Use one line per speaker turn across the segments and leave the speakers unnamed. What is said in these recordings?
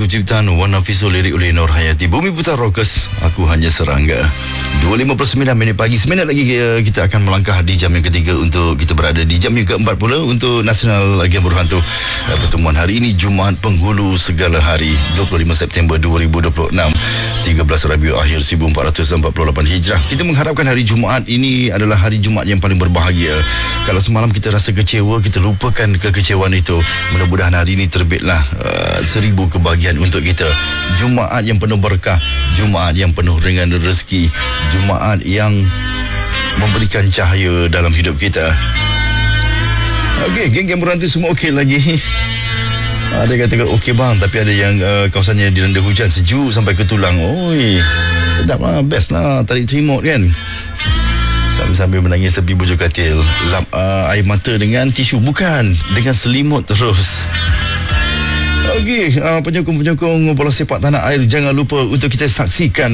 ciptaan Wan Nafisul, lirik oleh Nur Hayati. Bumi Putar Rockers, aku hanya serangga. 2.59 minit pagi. Seminit lagi kita akan melangkah di jam yang ketiga untuk kita berada di jam yang keempat pula untuk Nasional Game Berhantu. Pertemuan hari ini Jumaat Penghulu Segala Hari, 25 September 2026, 13 Rabiul Akhir 1448 Hijrah. Kita mengharapkan hari Jumaat ini adalah hari Jumaat yang paling berbahagia. Kalau semalam kita rasa kecewa, kita lupakan kekecewaan itu. Mudah-mudahan hari ini terbitlah 1000 kebahagiaan untuk kita. Jumaat yang penuh berkah, Jumaat yang penuh dengan rezeki, Jumaat yang memberikan cahaya dalam hidup kita. Okey, geng-geng berhantu semua okey lagi? Ada kata okey bang, tapi ada yang kawasannya dilanda hujan sejuk sampai ke tulang. Oi, sedap lah, best lah, tarik remote kan. Sambil menangis tepi bujur katil, lap air mata dengan tisu, bukan, dengan selimut terus. Okey, penyokong-penyokong bola sepak tanah air, jangan lupa untuk kita saksikan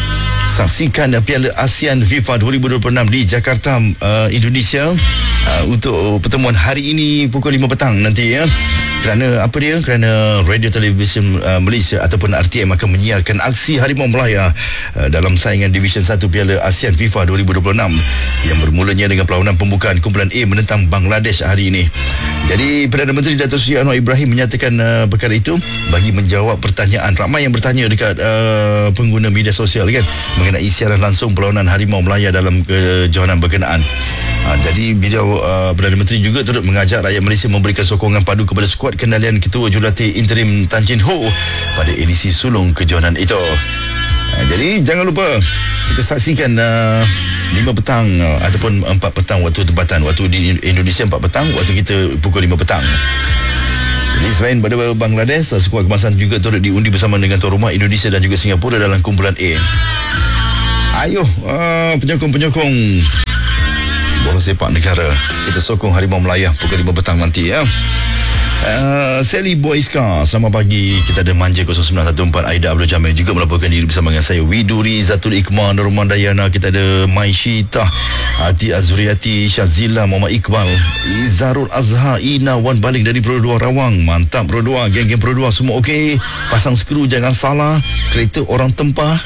Piala ASEAN FIFA 2026 di Jakarta, Indonesia, untuk pertemuan hari ini pukul 5 petang nanti ya. Kerana apa dia? Kerana Radio Television Malaysia ataupun RTM akan menyiarkan aksi Harimau Melaya dalam saingan Division 1 Piala ASEAN FIFA 2026 yang bermulanya dengan perlawanan pembukaan kumpulan A menentang Bangladesh hari ini. Jadi Perdana Menteri Datuk Seri Anwar Ibrahim menyatakan perkara itu bagi menjawab pertanyaan ramai yang bertanya dekat pengguna media sosial kan, mengenai siaran langsung perlawanan Harimau Melaya dalam kejohanan berkenaan. Jadi beliau Perdana Menteri juga turut mengajak rakyat Malaysia memberikan sokongan padu kepada skuad kendalian Ketua Jurulatih Interim Tan Jin Ho pada edisi sulung kejohanan itu. Jadi jangan lupa kita saksikan 5 petang ataupun 4 petang waktu tempatan. Waktu di Indonesia 4 petang, waktu kita pukul 5 petang. Jadi selain pada Bangladesh, skuad kebangsaan juga turut diundi bersama dengan tuan rumah Indonesia dan juga Singapura dalam kumpulan A. Ayo penyokong-penyokong bola sepak negara, kita sokong Harimau Melaya pukul 5 petang nanti ya. Sally Boyska, selamat pagi. Kita ada Manja 0914 Aida Abdul Jamil juga melaporkan diri bersama dengan saya, Widuri Zatul Iqmal, Norman Dayana. Kita ada Maishita, Ati Azuriati, Syazila, Muhammad Iqbal, Izarul Azhar, Ina Wan Baling dari Pro 2 Rawang. Mantap Pro 2, geng-geng Pro 2 semua okey. Pasang skru jangan salah, kereta orang tempah.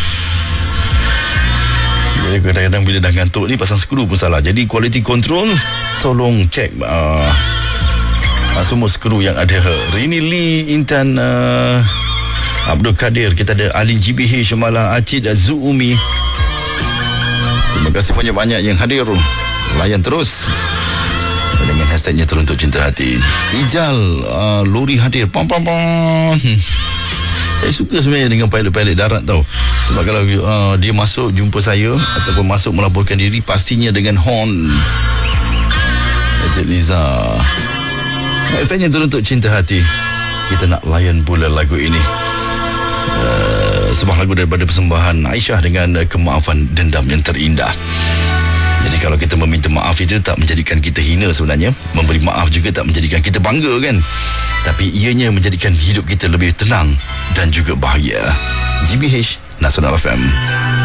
Jadi kadang-kadang bila dah ngantuk ni pasang skru pun salah. Jadi quality control tolong cek semua skru yang ada. Rini Lee, Intan Abdul Kadir. Kita ada Alin GBH, Syamala Acid, Zuumi. Terima kasih banyak-banyak yang hadir. Layan terus dengan hashtagnya Teruntuk Cinta Hati. Ijal Lori hadir. Pam. Saya suka sebenarnya dengan pilot-pilot darat tau. Sebab kalau dia masuk jumpa saya ataupun masuk melaporkan diri, pastinya dengan horn. Encik Liza, tanya Teruntuk Cinta Hati. Kita nak layan pula lagu ini, sebuah lagu daripada persembahan Aisyah dengan Kemaafan Dendam Yang Terindah. Jadi kalau kita meminta maaf itu tak menjadikan kita hina sebenarnya. Memberi maaf juga tak menjadikan kita bangga kan. Tapi ianya menjadikan hidup kita lebih tenang dan juga bahagia. GBH Nasional FM.